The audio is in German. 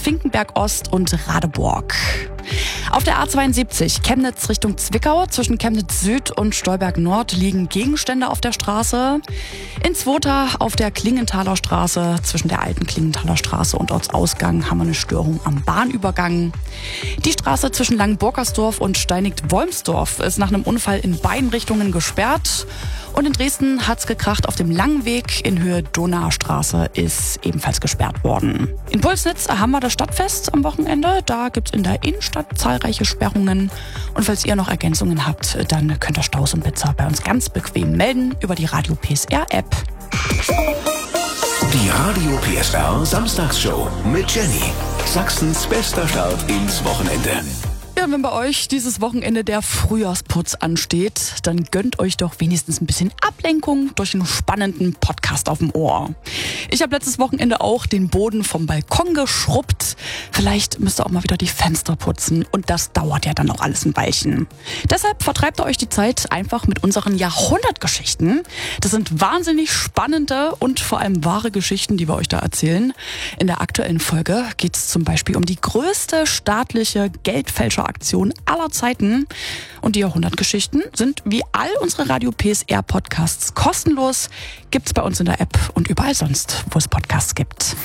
Finkenberg Ost und Radeburg. Auf der A72 Chemnitz Richtung Zwickau zwischen Chemnitz Süd und Stolberg Nord liegen Gegenstände auf der Straße. In Zwota auf der Klingenthaler Straße zwischen der alten Klingenthaler Straße und Ortsausgang haben wir eine Störung am Bahnübergang. Die Straße zwischen Langenburgersdorf und Steinigt-Wolmsdorf ist nach einem Unfall in beiden Richtungen gesperrt. Und in Dresden hat's gekracht. Auf dem langen Weg in Höhe Donaustraße ist ebenfalls gesperrt worden. In Pulsnitz haben wir das Stadtfest am Wochenende. Da gibt's in der Innenstadt zahlreiche Sperrungen. Und falls ihr noch Ergänzungen habt, dann könnt ihr Staus und Pizza bei uns ganz bequem melden über die Radio PSR App. Die Radio PSR Samstagsshow mit Jenny. Sachsens bester Start ins Wochenende. Ja, wenn bei euch dieses Wochenende der Frühjahrsputz ansteht, dann gönnt euch doch wenigstens ein bisschen Ablenkung durch einen spannenden Podcast auf dem Ohr. Ich habe letztes Wochenende auch den Boden vom Balkon geschrubbt. Vielleicht müsst ihr auch mal wieder die Fenster putzen und das dauert ja dann auch alles ein Weilchen. Deshalb vertreibt ihr euch die Zeit einfach mit unseren Jahrhundertgeschichten. Das sind wahnsinnig spannende und vor allem wahre Geschichten, die wir euch da erzählen. In der aktuellen Folge geht es zum Beispiel um die größte staatliche Geldfälscheraktion aller Zeiten. Und die Jahrhundertgeschichten sind wie all unsere Radio PSR Podcasts kostenlos. Gibt's bei uns in der App und überall sonst, wo es Podcasts gibt.